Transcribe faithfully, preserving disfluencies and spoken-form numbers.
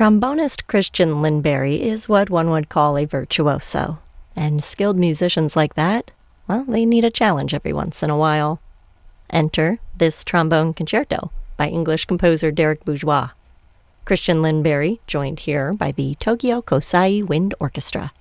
Trombonist Christian Lindberry is what one would call a virtuoso, and skilled musicians like that, well, they need a challenge every once in a while. Enter this trombone concerto by English composer Derek Bourgeois. Christian Lindberry joined here by the Tokyo Kosai Wind Orchestra.